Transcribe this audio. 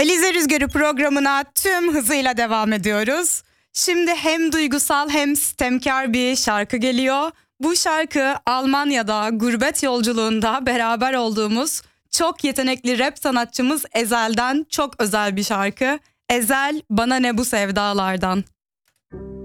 Alize Rüzgarı programına tüm hızıyla devam ediyoruz. Şimdi hem duygusal hem sistemkar bir şarkı geliyor. Bu şarkı Almanya'da gurbet yolculuğunda beraber olduğumuz çok yetenekli rap sanatçımız Ezel'den çok özel bir şarkı. Ezel, Bana Ne Bu Sevdalardan.